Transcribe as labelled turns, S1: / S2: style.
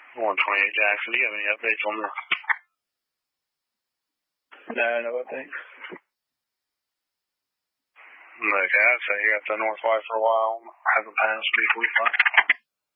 S1: 128 Jackson, do you have any updates on this?
S2: No updates.
S1: Okay, I'd say you got the North White for a while. Hasn't passed B45.